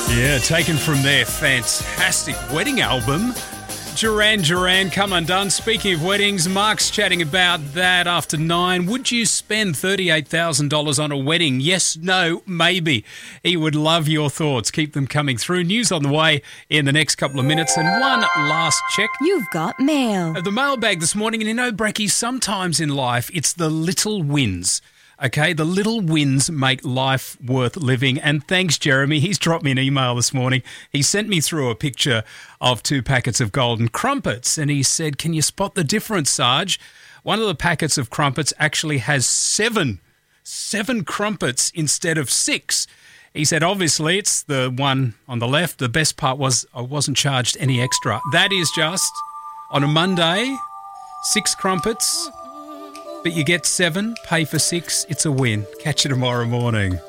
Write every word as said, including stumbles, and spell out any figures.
Yeah, taken from their fantastic wedding album, Duran Duran, Come Undone. Speaking of weddings, Mark's chatting about that after nine. Would you spend thirty-eight thousand dollars on a wedding? Yes, no, maybe. He would love your thoughts. Keep them coming through. News on the way in the next couple of minutes. And one last check. You've got mail. Of the mailbag this morning. And you know, Brekkie, sometimes in life, it's the little wins. Okay, the little wins make life worth living. And thanks, Jeremy. He's dropped me an email this morning. He sent me through a picture of two packets of golden crumpets. And he said, can you spot the difference, Sarge? One of the packets of crumpets actually has seven, seven crumpets instead of six. He said, obviously, it's the one on the left. The best part was I wasn't charged any extra. That is just, on a Monday, six crumpets. But you get seven, pay for six, it's a win. Catch you tomorrow morning.